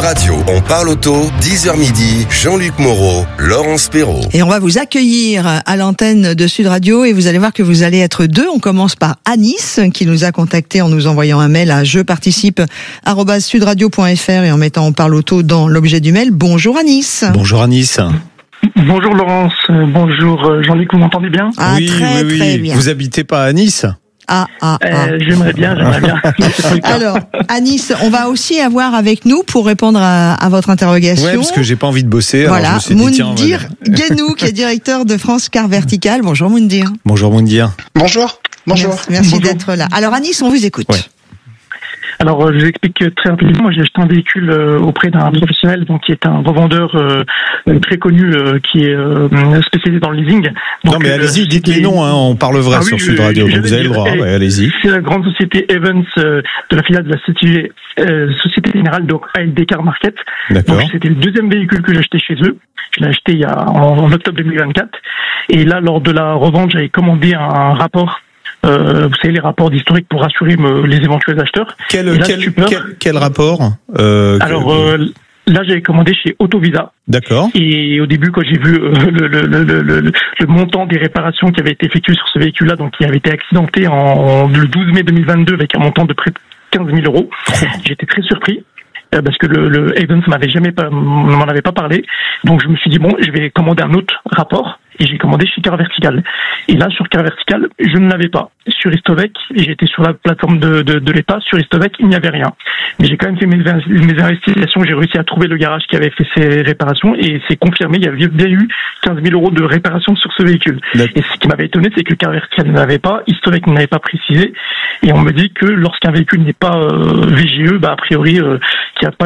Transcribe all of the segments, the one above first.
Radio, on parle auto, 10h midi, Jean-Luc Moreau, Laurence Perrault. Et on va vous accueillir à l'antenne de Sud Radio et vous allez voir que vous allez être deux. On commence par Anis qui nous a contacté en nous envoyant un mail à jeparticipe@sudradio.fr et en mettant on parle auto dans l'objet du mail. Bonjour Anis. Bonjour Anis. Bonjour Laurence, bonjour Jean-Luc, vous m'entendez bien? Oui, très bien. Vous habitez pas à Nice? J'aimerais bien. Alors, Anis, on va aussi avoir avec nous, pour répondre à votre interrogation. Ouais, parce que j'ai pas envie de bosser. Voilà, Moundir Guénou, qui est directeur de France Car Vertical. Bonjour Moundir. Bonjour Moundir. Bonjour. Merci d'être là. Alors Anis, on vous écoute. Ouais. Alors, je vous explique très rapidement. Moi, j'ai acheté un véhicule auprès d'un professionnel, donc qui est un revendeur très connu, qui est spécialisé dans le leasing. Donc, non, mais allez-y, dites les noms. On parle vrai sur Sud Radio. Donc vous avez le droit. Allez-y. C'est la grande société Evans de la filiale de la Société Générale, donc ALD Car Market. D'accord. Donc, c'était le deuxième véhicule que j'ai acheté chez eux. Je l'ai acheté en octobre 2024. Et là, lors de la revente, j'avais commandé un rapport. Vous savez, les rapports d'historique pour rassurer les éventuels acheteurs. Quel rapport Là, j'avais commandé chez Autovisa. D'accord. Et au début, quand j'ai vu le montant des réparations qui avaient été effectuées sur ce véhicule-là, donc qui avait été accidenté le 12 mai 2022 avec un montant de près de 15 000 euros, j'étais très surpris. Parce que le Evans m'en avait pas parlé. Donc je me suis dit, bon, je vais commander un autre rapport. Et j'ai commandé chez Car Vertical. Et là, sur Car Vertical, je ne l'avais pas. Sur Istovec, j'étais sur la plateforme de l'État. Sur Istovec, il n'y avait rien. Mais j'ai quand même fait mes investigations. J'ai réussi à trouver le garage qui avait fait ces réparations. Et c'est confirmé, il y avait bien eu 15 000 euros de réparation sur ce véhicule. Et ce qui m'avait étonné, c'est que Car Vertical ne l'avait pas. Istovec ne l'avait pas précisé. Et on me dit que lorsqu'un véhicule n'est pas VGE, a priori, qui n'a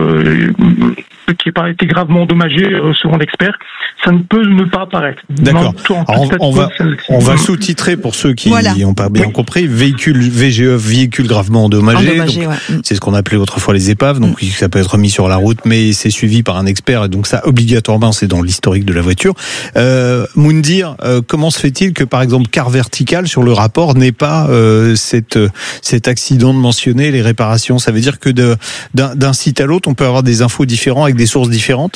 pas été gravement endommagé, selon l'expert, ça ne peut ne pas apparaître. D'accord. Alors, on va sous-titrer pour ceux qui n'ont pas bien compris. Véhicule VGE, véhicule gravement endommagé. C'est ce qu'on appelait autrefois les épaves. Donc, ça peut être mis sur la route, mais c'est suivi par un expert. Et donc, ça, obligatoirement, c'est dans l'historique de la voiture. Moundir, comment se fait-il que, par exemple, Car Vertical, sur le rapport, n'ait pas cet accident de mentionner les réparations? Ça veut dire que d'un site à l'autre, on peut avoir des infos différentes avec des sources différentes?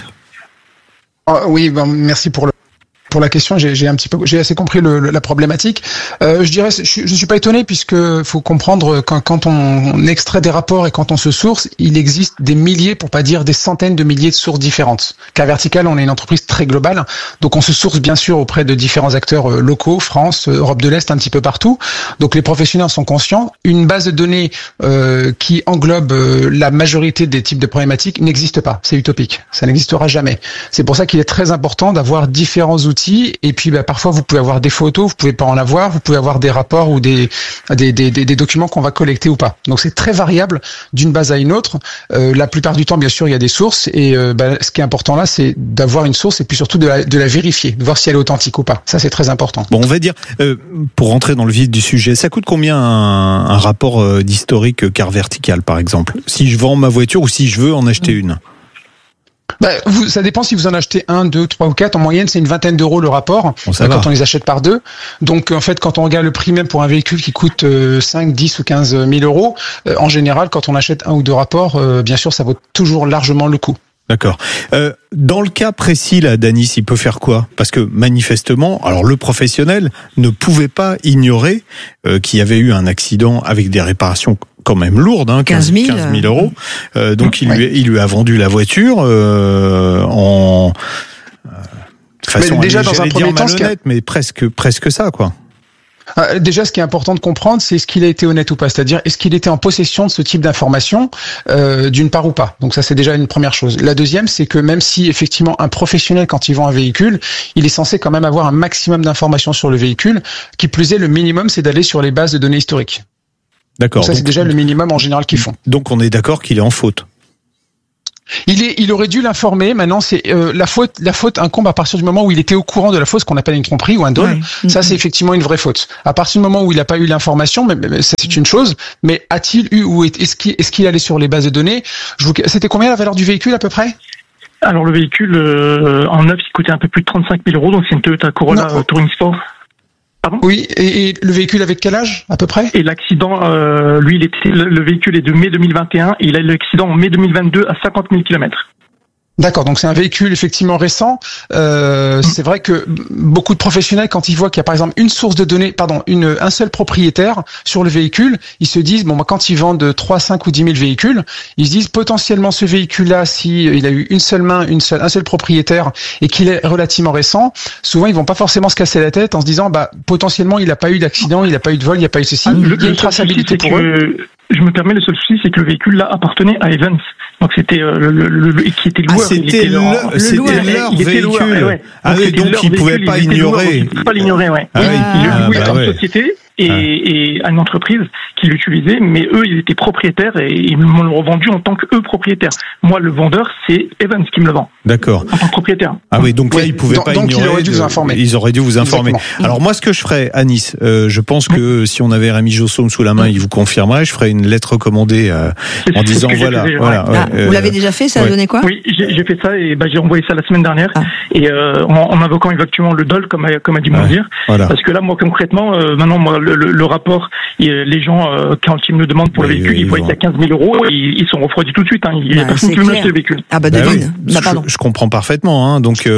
Oui, merci pour la question. J'ai assez compris la problématique. Je dirais, je suis pas étonné puisque faut comprendre quand on extrait des rapports et quand on se source, il existe des milliers, pour pas dire des centaines de milliers de sources différentes. Car Vertical, on est une entreprise très globale, donc on se source bien sûr auprès de différents acteurs locaux, France, Europe de l'Est, un petit peu partout. Donc les professionnels sont conscients. Une base de données qui englobe la majorité des types de problématiques n'existe pas. C'est utopique. Ça n'existera jamais. C'est pour ça qu'il est très important d'avoir différents outils. Et puis parfois vous pouvez avoir des photos, vous pouvez pas en avoir, vous pouvez avoir des rapports ou des documents qu'on va collecter ou pas. Donc c'est très variable d'une base à une autre. La plupart du temps, bien sûr, il y a des sources et ce qui est important là, c'est d'avoir une source et puis surtout de la vérifier, de voir si elle est authentique ou pas. Ça c'est très important. Bon, on va dire pour rentrer dans le vif du sujet, ça coûte combien un rapport d'historique Car Vertical par exemple? Si je vends ma voiture ou si je veux en acheter une? Ça dépend si vous en achetez 1, 2, 3 ou 4. En moyenne, c'est une vingtaine d'euros le rapport quand on les achète par deux. Donc, en fait, quand on regarde le prix même pour un véhicule qui coûte 5, 10 ou 15 000 euros, en général, quand on achète un ou deux rapports, bien sûr, ça vaut toujours largement le coup. D'accord. Dans le cas précis là, d'Anis, il peut faire quoi? Parce que manifestement, alors le professionnel ne pouvait pas ignorer qu'il y avait eu un accident avec des réparations quand même lourdes, 15 000 euros. Donc il lui a vendu la voiture en façon déjà dans un premier temps, malhonnête, mais presque ça quoi. Déjà, ce qui est important de comprendre, c'est est-ce qu'il a été honnête ou pas. C'est-à-dire, est-ce qu'il était en possession de ce type d'information, d'une part ou pas. Donc ça, c'est déjà une première chose. La deuxième, c'est que même si effectivement un professionnel, quand il vend un véhicule, il est censé quand même avoir un maximum d'informations sur le véhicule. Qui plus est, le minimum, c'est d'aller sur les bases de données historiques. D'accord. Donc ça, c'est déjà le minimum en général qu'ils font. Donc on est d'accord qu'il est en faute. Il aurait dû l'informer. Maintenant, c'est la faute incombe à partir du moment où il était au courant de la faute, ce qu'on appelle une tromperie ou un dol. Ouais. Ça, c'est effectivement une vraie faute. À partir du moment où il n'a pas eu l'information, mais ça c'est une chose. Mais a-t-il eu ou est-ce qu'il allait sur les bases de données? C'était combien la valeur du véhicule à peu près? Alors le véhicule en neuf, il coûtait un peu plus de 35 000 euros. Donc c'est une Toyota Corolla Touring Sport. Pardon ? Oui, et le véhicule avec quel âge, à peu près ? Et l'accident, lui, le véhicule est de mai 2021 et il a eu l'accident en mai 2022 à 50 000 km. D'accord, donc c'est un véhicule effectivement récent. C'est vrai que beaucoup de professionnels, quand ils voient qu'il y a par exemple une source de données, un seul propriétaire sur le véhicule, ils se disent, quand ils vendent 3, 5 ou 10 000 véhicules, ils se disent potentiellement ce véhicule-là, si il a eu une seule main, un seul propriétaire et qu'il est relativement récent, souvent ils vont pas forcément se casser la tête en se disant, potentiellement il n'a pas eu d'accident, il n'a pas eu de vol, il n'a pas eu ceci. Il y a une traçabilité pour eux. Je me permets, le seul souci, c'est que le véhicule là appartenait à Evans. Donc c'était qui était loueur. C'était leur véhicule. Ouais. Ah oui, donc ils pouvaient pas ignorer. Ils pouvaient pas l'ignorer, ouais. Ah oui. Ils le louaient à une société et à une entreprise qui l'utilisait, mais eux, ils étaient propriétaires et ils m'ont le revendu en tant qu'eux propriétaires. Moi, le vendeur, c'est Evans qui me le vend. D'accord. En tant que propriétaire. Ah oui, donc là, ils pouvaient pas ignorer. Donc ils auraient dû vous informer. Ils auraient dû vous informer. Exactement. Alors moi, ce que je ferais à Nice, je pense que si on avait Rémi Jossaume sous la main, il vous confirmerait. Je ferais une lettre recommandée en disant voilà. Vous l'avez déjà fait, ça a donné quoi ? Oui, j'ai fait ça et j'ai envoyé ça la semaine dernière et en invoquant exactement le DOL comme a dit Moundir. Parce que là, moi concrètement, maintenant, moi, le rapport, les gens quand ils me le demandent pour le véhicule, ils voient qu'il y a 15 000 euros, ils sont refroidis tout de suite. Il y a personne qui veut m'acheter le véhicule. Ah devine. Pardon. Je comprends parfaitement. Donc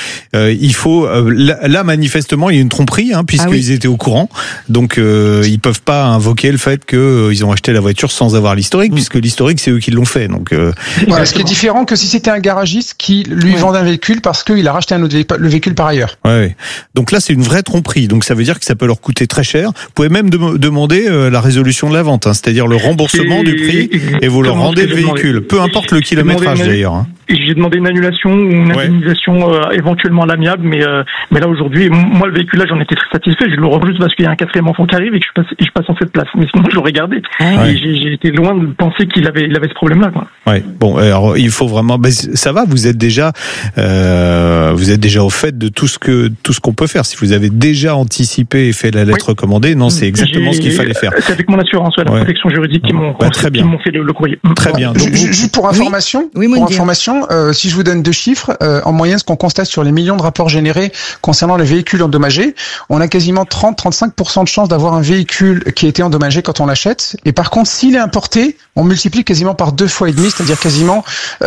il faut là manifestement il y a une tromperie puisqu'ils étaient au courant. Donc ils peuvent pas invoquer le fait qu'ils ont acheté la voiture sans avoir l'historique, puisque l'historique c'est eux qui l'ont fait. Donc voilà, ce qui est différent que si c'était un garagiste qui lui vend un véhicule parce qu'il a racheté le véhicule par ailleurs. Ouais. Donc là c'est une vraie tromperie. Donc ça veut dire que ça peut leur coûter très cher. Vous pouvez même demander la résolution de la vente, c'est-à-dire le remboursement du prix et vous leur rendez le véhicule, peu importe le kilométrage d'ailleurs. J'ai demandé une annulation ou une indemnisation éventuellement à l'amiable, mais là aujourd'hui, moi le véhicule là j'en étais très satisfait. Je le revends juste parce qu'il y a un 4e enfant qui arrive et que je passe en cette place. Mais sinon je l'aurais gardé. Et j'ai été loin de penser qu'il avait ce problème-là. Ouais. Bon, alors il faut vraiment. Ça va. Vous êtes déjà au fait de tout ce qu'on peut faire. Si vous avez déjà anticipé et fait la lettre recommandée, non, c'est exactement ce qu'il fallait faire. C'est avec mon assurance, la protection juridique qui m'ont fait le courrier. Très bien. Donc, juste pour information, si je vous donne 2 chiffres, en moyenne, ce qu'on constate sur les millions de rapports générés concernant les véhicules endommagés, on a quasiment 30-35% de chances d'avoir un véhicule qui a été endommagé quand on l'achète. Et par contre, s'il est importé, on multiplie quasiment par 2,5 fois, c'est-à-dire quasiment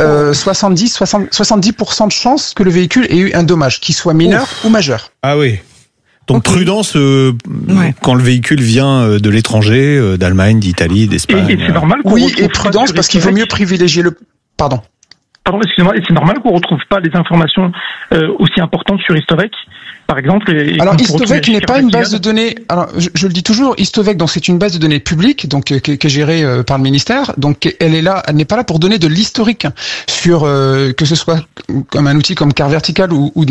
70% de chances que le véhicule ait eu un dommage, qu'il soit mineur ou majeur. Ah oui. Donc prudence quand le véhicule vient de l'étranger, d'Allemagne, d'Italie, d'Espagne. Et c'est normal. Et prudence parce qu'il vaut mieux privilégier le. Pardon, excusez-moi, et c'est normal qu'on retrouve pas des informations aussi importantes sur Histovec, par exemple. Alors Histovec n'est pas une base de données. Alors je le dis toujours, Histovec, donc c'est une base de données publique, donc qui est gérée par le ministère. Donc elle n'est pas là pour donner de l'historique sur que ce soit comme un outil comme Car Vertical ou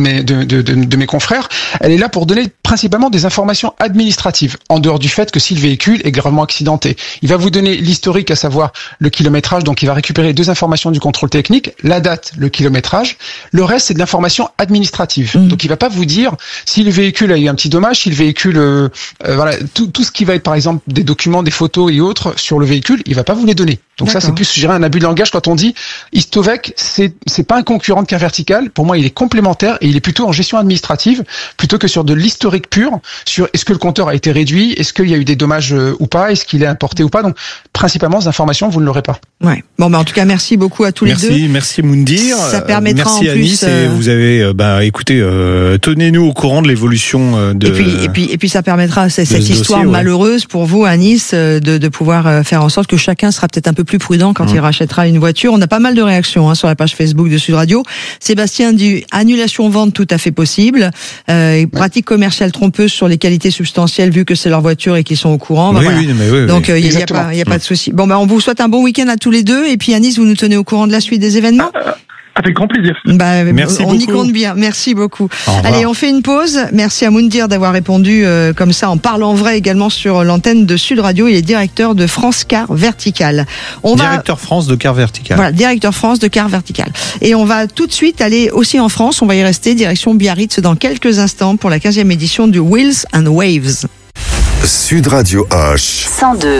de mes confrères. Elle est là pour donner principalement des informations administratives, en dehors du fait que si le véhicule est gravement accidenté, il va vous donner l'historique, à savoir le kilométrage. Donc il va récupérer 2 informations du contrôle technique, la date, le kilométrage. Le reste c'est de l'information administrative. Donc il va pas vous dire si le véhicule a eu un petit dommage, si le véhicule, tout ce qui va être par exemple des documents, des photos et autres sur le véhicule, il va pas vous les donner. Donc ça c'est plus, je dirais, un abus de langage quand on dit Histovec, c'est pas un concurrent de Car Vertical. Pour moi, il est complémentaire et il est plutôt en gestion administrative plutôt que sur de l'historique pur, sur est-ce que le compteur a été réduit, est-ce qu'il y a eu des dommages ou pas, est-ce qu'il est importé ou pas. Donc principalement, ces informations, vous ne l'aurez pas. Ouais. Bon, en tout cas, merci beaucoup à tous les deux. Merci Moundir. Ça permettra merci en plus. Nice, et vous avez, écoutez, tenez-nous au courant de l'évolution de. Et puis ça permettra cette histoire malheureuse pour vous à Nice de pouvoir faire en sorte que chacun sera peut-être un peu plus prudent quand il rachètera une voiture. On a pas mal de réactions sur la page Facebook de Sud Radio. Sébastien dit annulation vente tout à fait possible. Pratique commerciale trompeuse sur les qualités substantielles vu que c'est leur voiture et qu'ils sont au courant. Donc il y a pas de souci. Bon, on vous souhaite un bon week-end à tous les deux et puis à Nice vous nous tenez au courant de la suite des événements. Avec grand plaisir. Merci beaucoup. On y compte bien. Merci beaucoup. Allez, on fait une pause. Merci à Moundir d'avoir répondu comme ça en parlant vrai également sur l'antenne de Sud Radio. Il est directeur de France Car Vertical. Directeur France de Car Vertical. Voilà, directeur France de Car Vertical. Et on va tout de suite aller aussi en France. On va y rester direction Biarritz dans quelques instants pour la 15e édition du Wheels and Waves. Sud Radio H 102.